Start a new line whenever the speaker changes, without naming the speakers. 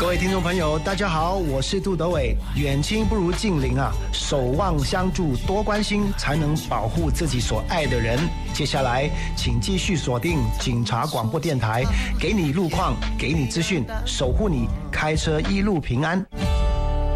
各位听众朋友，大家好，我是杜德伟。远亲不如近邻啊，守望相助，多关心，才能保护自己所爱的人。接下来，请继续锁定警察广播电台，给你路况，给你资讯，守护你开车一路平安。